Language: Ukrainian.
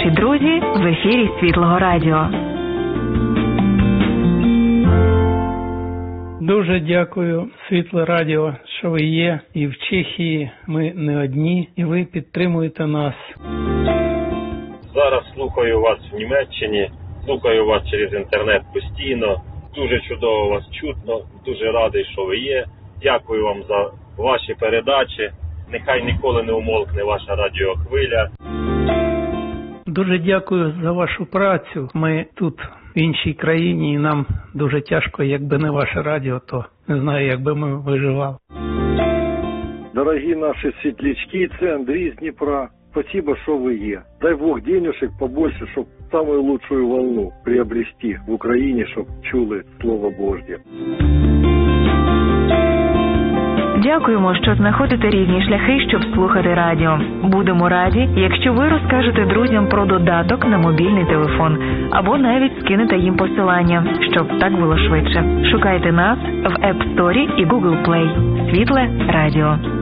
Наші друзі в ефірі Світлого Радіо. Дуже дякую, Світле Радіо, що ви є. І в Чехії ми не одні, і ви підтримуєте нас. Зараз слухаю вас в Німеччині, слухаю вас через інтернет постійно. Дуже чудово вас чутно, дуже радий, що ви є. Дякую вам за ваші передачі. Нехай ніколи не умолкне ваша радіохвиля. Дуже дякую за вашу працю. Ми тут в іншій країні, і нам дуже тяжко, якби не ваше радіо, то не знаю, як би ми виживали. Дорогі наші світлячки, це Андрій з Дніпра. Спасибо, що ви є. Дай Бог денежек побольше, щоб самую лучшую волну приобрести в Україні, щоб чули Слово Божє. Дякуємо, що знаходите різні шляхи, щоб слухати радіо. Будемо раді, якщо ви розкажете друзям про додаток на мобільний телефон, або навіть скинете їм посилання, щоб так було швидше. Шукайте нас в App Store і Google Play. Світле Радіо.